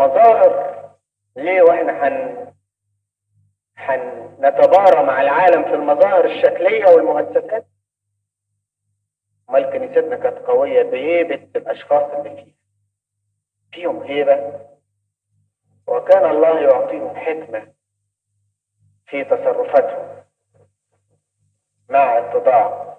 مظاهر ليه واحنا نتبارى مع العالم في المظاهر الشكلية والمؤسسات؟ امال كنيستنا كانت قوية بهيبة الاشخاص اللي فيهم هيبة، وكان الله يعطيهم حكمة في تصرفاتهم مع اتضاع.